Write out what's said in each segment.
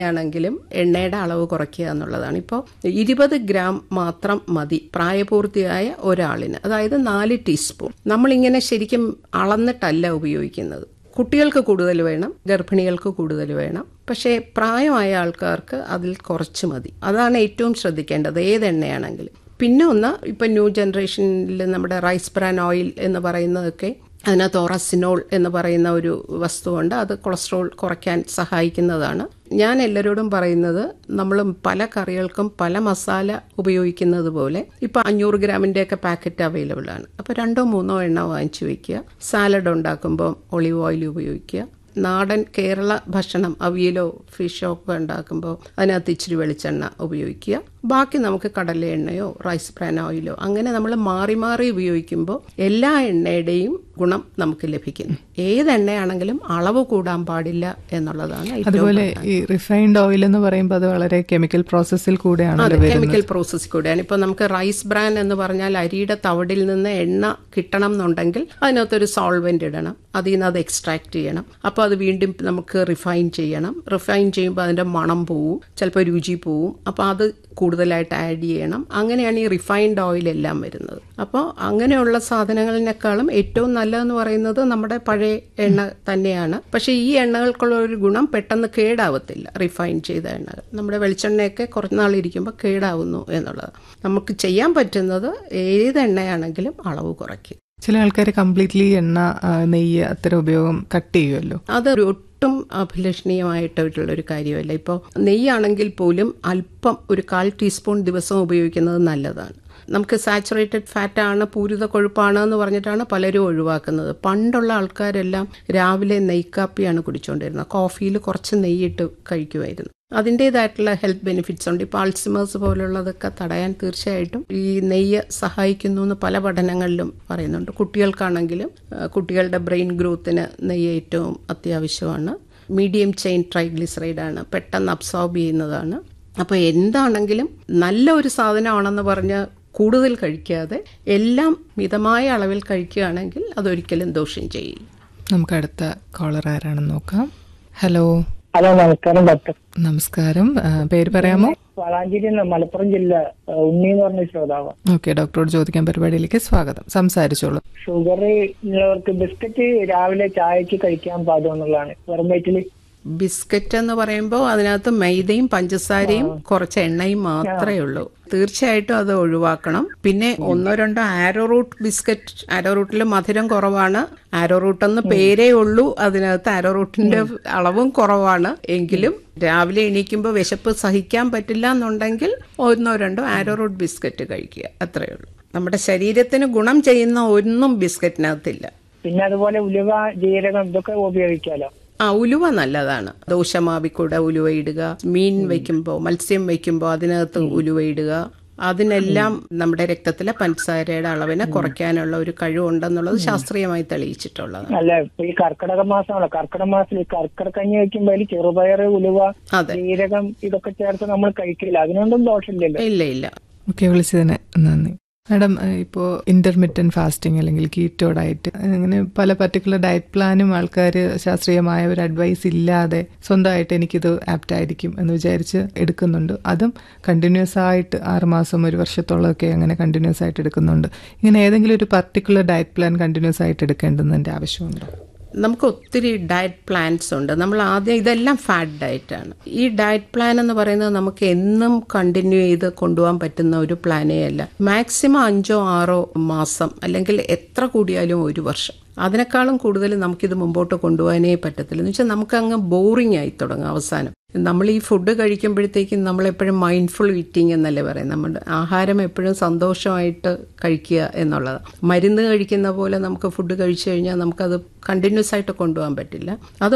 ആണെങ്കിലും എണ്ണയുടെ അളവ് കുറയ്ക്കുക എന്നുള്ളതാണ്. ഇപ്പോൾ 20 ഗ്രാം മാത്രം മതി പ്രായപൂർത്തിയായ ഒരാളിന്, അതായത് 4 ടീസ്പൂൺ. നമ്മളിങ്ങനെ ശരിക്കും അളന്നിട്ടല്ല ഉപയോഗിക്കുന്നത്. കുട്ടികൾക്ക് കൂടുതൽ വേണം, ഗർഭിണികൾക്ക് കൂടുതൽ വേണം. പക്ഷേ പ്രായമായ ആൾക്കാർക്ക് അതിൽ കുറച്ച് മതി. അതാണ് ഏറ്റവും ശ്രദ്ധിക്കേണ്ടത് ഏത് എണ്ണയാണെങ്കിലും. പിന്നെ ഒന്ന്, ഇപ്പം ന്യൂ ജനറേഷനിൽ നമ്മുടെ റൈസ് ബ്രാൻ ഓയിൽ എന്ന് പറയുന്നതൊക്കെ അതിനകത്ത് ഒറസിനോൾ എന്ന് പറയുന്ന ഒരു വസ്തുവുണ്ട്. അത് കൊളസ്ട്രോൾ കുറയ്ക്കാൻ സഹായിക്കുന്നതാണ്. ഞാൻ എല്ലാവരോടും പറയുന്നത്, നമ്മൾ പല കറികൾക്കും പല മസാല ഉപയോഗിക്കുന്നത് പോലെ ഇപ്പോൾ 500 ഗ്രാമിൻ്റെയൊക്കെ പാക്കറ്റ് അവൈലബിൾ ആണ്. അപ്പോൾ 2-3 എണ്ണ വാങ്ങിച്ചു വയ്ക്കുക. സാലഡ് ഉണ്ടാക്കുമ്പോൾ ഒളിവ് ഓയിൽ ഉപയോഗിക്കുക. നാടൻ കേരള ഭക്ഷണം അവിയലോ ഫിഷോ ഒക്കെ ഉണ്ടാക്കുമ്പോൾ അതിനകത്ത് ഇച്ചിരി വെളിച്ചെണ്ണ ഉപയോഗിക്കുക. ബാക്കി നമുക്ക് കടല എണ്ണയോ റൈസ് ബ്രാൻ ഓയിലോ അങ്ങനെ നമ്മൾ മാറി മാറി ഉപയോഗിക്കുമ്പോൾ എല്ലാ എണ്ണയുടെയും ഗുണം നമുക്ക് ലഭിക്കുന്നു. ഏത് എണ്ണയാണെങ്കിലും അളവ് കൂടാൻ പാടില്ല എന്നുള്ളതാണ്. അതുപോലെ ഈ റിഫൈൻഡ് ഓയിൽ എന്ന് പറയുമ്പോൾ അത് വളരെ കെമിക്കൽ പ്രോസസ്സിൽ കൂടെയാണ്. അതെ, കെമിക്കൽ പ്രോസസ്സിൽ കൂടെയാണ്. ഇപ്പോൾ നമുക്ക് റൈസ് ബ്രാൻ എന്ന് പറഞ്ഞാൽ അരിയുടെ തവിടിൽ നിന്ന് എണ്ണ കിട്ടണം എന്നുണ്ടെങ്കിൽ അതിനകത്തൊരു സോൾവെന്റ് ഇടണം, അതിൽ നിന്ന് അത് എക്സ്ട്രാക്ട് ചെയ്യണം. അപ്പോൾ അത് വീണ്ടും നമുക്ക് റിഫൈൻ ചെയ്യണം. റിഫൈൻ ചെയ്യുമ്പോൾ അതിൻ്റെ മണം പോവും, ചിലപ്പോൾ രുചി പോവും. അപ്പോൾ അത് കൂടുതലായിട്ട് ആഡ് ചെയ്യണം. അങ്ങനെയാണ് ഈ റിഫൈൻഡ് ഓയിൽ എല്ലാം വരുന്നത്. അപ്പോൾ അങ്ങനെയുള്ള സാധനങ്ങളിനേക്കാളും ഏറ്റവും നല്ലതെന്ന് പറയുന്നത് നമ്മുടെ പഴയ എണ്ണ തന്നെയാണ്. പക്ഷേ ഈ എണ്ണകൾക്കുള്ള ഒരു ഗുണം പെട്ടെന്ന് കേടാവത്തില്ല. റിഫൈൻ ചെയ്ത എണ്ണകൾ നമ്മുടെ വെളിച്ചെണ്ണയൊക്കെ കുറച്ച് നാളിരിക്കുമ്പോൾ കേടാവുന്നു എന്നുള്ളത്. നമുക്ക് ചെയ്യാൻ പറ്റുന്നത് ഏത് എണ്ണയാണെങ്കിലും അളവ് കുറയ്ക്കും. ചില ആൾക്കാർ കംപ്ലീറ്റ്ലി എണ്ണ, നെയ്യ് അത്തരം ഉപയോഗം കട്ട് ചെയ്യുമല്ലോ. അതൊരു ഒട്ടും അഭിലഷണീയമായിട്ടുള്ളൊരു കാര്യമല്ല. ഇപ്പോൾ നെയ്യാണെങ്കിൽ പോലും അല്പം ഒരു 1/4 ടീസ്പൂൺ ദിവസം ഉപയോഗിക്കുന്നത് നല്ലതാണ്. നമുക്ക് സാച്ചുറേറ്റഡ് ഫാറ്റാണ്, പൂരിത കൊഴുപ്പാണ് എന്ന് പറഞ്ഞിട്ടാണ് പലരും ഒഴിവാക്കുന്നത്. പണ്ടുള്ള ആൾക്കാരെല്ലാം രാവിലെ നെയ്ക്കാപ്പിയാണ് കുടിച്ചുകൊണ്ടിരുന്നത്. കോഫിയിൽ കുറച്ച് നെയ്യിട്ട് കഴിക്കുമായിരുന്നു. അതിൻ്റേതായിട്ടുള്ള ഹെൽത്ത് ബെനിഫിറ്റ്സ് ഉണ്ട്. ഇപ്പോൾ അൾസിമേഴ്സ് പോലുള്ളതൊക്കെ തടയാൻ തീർച്ചയായിട്ടും ഈ നെയ്യ് സഹായിക്കുന്നു എന്ന് പല പഠനങ്ങളിലും പറയുന്നുണ്ട്. കുട്ടികൾക്കാണെങ്കിലും കുട്ടികളുടെ ബ്രെയിൻ ഗ്രോത്തിന് നെയ്യ് ഏറ്റവും അത്യാവശ്യമാണ്. മീഡിയം ചെയിൻ ട്രൈഗ്ലിസറൈഡാണ്, പെട്ടെന്ന് അബ്സോർബ് ചെയ്യുന്നതാണ്. അപ്പോൾ എന്താണെങ്കിലും നല്ല ഒരു സാധനമാണെന്ന് പറഞ്ഞ് കൂടുതൽ കഴിക്കാതെ എല്ലാം മിതമായ അളവിൽ കഴിക്കുകയാണെങ്കിൽ അതൊരിക്കലും ദോഷം ചെയ്യില്ല. നമുക്ക് അടുത്ത കോളർ ആരാണെന്ന് നോക്കാം. ഹലോ. ഹലോ, നമസ്കാരം ഡോക്ടർ. നമസ്കാരം, പേര് പറയാമോ? വളാഞ്ചേരി, മലപ്പുറം ജില്ല, ഉണ്ണി എന്ന് പറഞ്ഞ ശ്രോതാവ്. ഓക്കെ, ഡോക്ടറോട് ചോദിക്കാൻ പരിപാടിയിലേക്ക് സ്വാഗതം. സംസാരിച്ചോളൂ. ഷുഗർ ഉള്ളവർക്ക് ബിസ്ക്കറ്റ് രാവിലെ ചായക്ക് കഴിക്കാൻ പാടുമെന്നുള്ളതാണ്. വെറും വയറ്റില് ബിസ്ക്കറ്റ് എന്ന് പറയുമ്പോൾ അതിനകത്ത് മൈദയും പഞ്ചസാരയും കുറച്ച് എണ്ണയും മാത്രമേ ഉള്ളൂ. തീർച്ചയായിട്ടും അത് ഒഴിവാക്കണം. പിന്നെ 1-2 ആരോ റൂട്ട് ബിസ്ക്കറ്റ്, ആരോ റൂട്ടിൽ മധുരം കുറവാണ്. ആരോ റൂട്ട് എന്ന് പേരേ ഉള്ളൂ, അതിനകത്ത് ആരോ റൂട്ടിന്റെ അളവും കുറവാണ്. എങ്കിലും രാവിലെ എണീക്കുമ്പോൾ വിശപ്പ് സഹിക്കാൻ പറ്റില്ല എന്നുണ്ടെങ്കിൽ 1-2 ആരോ റൂട്ട് ബിസ്ക്കറ്റ് കഴിക്കുക, അത്രയേ ഉള്ളൂ. നമ്മുടെ ശരീരത്തിന് ഗുണം ചെയ്യുന്ന ഒന്നും ബിസ്ക്കറ്റിനകത്തില്ല. പിന്നെ അതുപോലെ ഉലുവ, ജീരകം ഇതൊക്കെ ഉപയോഗിക്കാലോ. ഉലുവ നല്ലതാണ്. ദോശമാവിക്കൂടെ ഉലുവ ഇടുക, മീൻ വയ്ക്കുമ്പോൾ, മത്സ്യം വയ്ക്കുമ്പോൾ അതിനകത്ത് ഉലുവ ഇടുക. അതിനെല്ലാം നമ്മുടെ രക്തത്തിലെ പഞ്ചസാരയുടെ അളവിനെ കുറയ്ക്കാനുള്ള ഒരു കഴിവുണ്ടെന്നുള്ളത് ശാസ്ത്രീയമായി തെളിയിച്ചിട്ടുള്ളത്. അല്ല, ഇപ്പൊ ഈ കർക്കിടക മാസമാണല്ലോ, കർക്കിടക മാസത്തിൽ കർക്കിടക്കഞ്ഞി വയ്ക്കുമ്പോൾ അതിൽ ചെറുപയർ, ഉലുവ, ജീരകം ഇതൊക്കെ ചേർത്ത് നമ്മൾ കഴിക്കില്ല. അതിനൊന്നും ദോഷമില്ലല്ലോ. ഇല്ല ഇല്ല. ഓക്കെ, വിളിച്ചതിന് നന്ദി. മാഡം, ഇപ്പോൾ ഇന്റർമിറ്റന്റ് ഫാസ്റ്റിംഗ് അല്ലെങ്കിൽ കീറ്റോ ഡയറ്റ്, അങ്ങനെ പല പർട്ടിക്കുലർ ഡയറ്റ് പ്ലാനും ആൾക്കാർ ശാസ്ത്രീയമായ ഒരു അഡ്വൈസ് ഇല്ലാതെ സ്വന്തമായിട്ട് എനിക്കിത് ആപ്റ്റ് ആയിരിക്കും എന്ന് വിചാരിച്ച് എടുക്കുന്നുണ്ട്. അതും കണ്ടിന്യൂസ് ആയിട്ട് 6 മാസം 1 വർഷത്തോളമൊക്കെ അങ്ങനെ കണ്ടിന്യൂസ് ആയിട്ട് എടുക്കുന്നുണ്ട്. ഇങ്ങനെ ഏതെങ്കിലും ഒരു പർട്ടിക്കുലർ ഡയറ്റ് പ്ലാൻ കണ്ടിന്യൂസ് ആയിട്ട് എടുക്കേണ്ടതിൻ്റെ ആവശ്യമുണ്ടോ? നമുക്ക് ഒത്തിരി ഡയറ്റ് പ്ലാൻസ് ഉണ്ട്. നമ്മൾ ആദ്യം ഇതെല്ലാം ഫാറ്റ് ഡയറ്റാണ്. ഈ ഡയറ്റ് പ്ലാൻ എന്ന് പറയുന്നത് നമുക്ക് എന്നും കണ്ടിന്യൂ ചെയ്ത് കൊണ്ടുപോകാൻ പറ്റുന്ന ഒരു പ്ലാനേ അല്ല. മാക്സിമം 5-6 മാസം, അല്ലെങ്കിൽ എത്ര കൂടിയാലും 1 വർഷം. അതിനേക്കാളും കൂടുതൽ നമുക്കിത് മുമ്പോട്ട് കൊണ്ടുപോകാനേ പറ്റത്തില്ല. എന്ന് വെച്ചാൽ നമുക്കങ്ങ് ബോറിംഗ് ആയി തുടങ്ങും അവസാനം. നമ്മൾ ഈ ഫുഡ് കഴിക്കുമ്പോഴത്തേക്കും നമ്മളെപ്പോഴും മൈൻഡ്ഫുൾ ഈറ്റിംഗ് എന്നല്ലേ പറയും. നമ്മുടെ ആഹാരം എപ്പോഴും സന്തോഷമായിട്ട് കഴിക്കുക എന്നുള്ളത്. മരുന്ന് കഴിക്കുന്ന പോലെ നമുക്ക് ഫുഡ് കഴിച്ചു കഴിഞ്ഞാൽ നമുക്കത് കണ്ടിന്യൂസ് ആയിട്ട് കൊണ്ടുപോകാൻ പറ്റില്ല.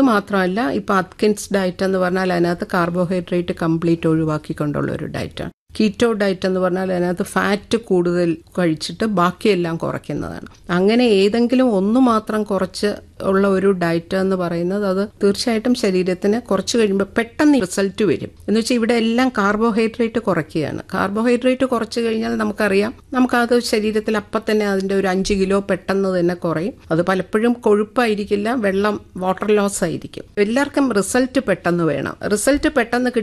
അതുമാത്രമല്ല, ഇപ്പോൾ അത്കിൻസ് ഡയറ്റ് എന്ന് പറഞ്ഞാൽ അതിനകത്ത് കാർബോഹൈഡ്രേറ്റ് കംപ്ലീറ്റ് ഒഴിവാക്കിക്കൊണ്ടുള്ള ഒരു ഡയറ്റാണ്. കീറ്റോ ഡയറ്റ് എന്ന് പറഞ്ഞാൽ അതിനകത്ത് ഫാറ്റ് കൂടുതൽ കഴിച്ചിട്ട് ബാക്കിയെല്ലാം കുറയ്ക്കുന്നതാണ്. അങ്ങനെ ഏതെങ്കിലും ഒന്ന് മാത്രം കുറച്ച് ഉള്ള ഒരു ഡയറ്റ് എന്ന് പറയുന്നത് അത് തീർച്ചയായിട്ടും ശരീരത്തിന് കുറച്ച് കഴിയുമ്പോൾ പെട്ടെന്ന് റിസൾട്ട് വരും. എന്ന് വെച്ചാൽ ഇവിടെ എല്ലാം കാർബോഹൈഡ്രേറ്റ് കുറയ്ക്കുകയാണ്. കാർബോഹൈഡ്രേറ്റ് കുറച്ച് കഴിഞ്ഞാൽ നമുക്കറിയാം, നമുക്കത് ശരീരത്തിൽ അപ്പം തന്നെ അതിൻ്റെ ഒരു 5 കിലോ പെട്ടെന്ന് തന്നെ കുറയും. അത് പലപ്പോഴും കൊഴുപ്പായിരിക്കില്ല, വാട്ടർ ലോസ് ആയിരിക്കും. എല്ലാവർക്കും റിസൾട്ട് പെട്ടെന്ന് വേണം. റിസൾട്ട് പെട്ടെന്ന്